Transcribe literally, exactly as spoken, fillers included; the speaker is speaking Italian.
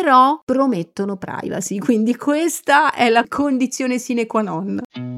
però promettono privacy, quindi questa è la condizione sine qua non.